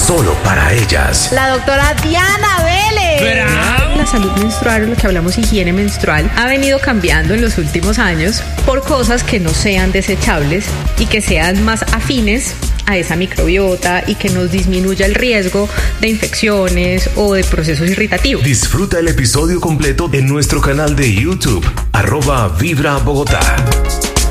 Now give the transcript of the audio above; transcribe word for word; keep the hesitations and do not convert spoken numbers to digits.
solo para ellas. La doctora Diana Vélez. ¡Bravo! La salud menstrual, lo que hablamos higiene menstrual, ha venido cambiando en los últimos años por cosas que no sean desechables y que sean más afines a esa microbiota y que nos disminuya el riesgo de infecciones o de procesos irritativos. Disfruta el episodio completo en nuestro canal de YouTube, arroba Vibra Bogotá.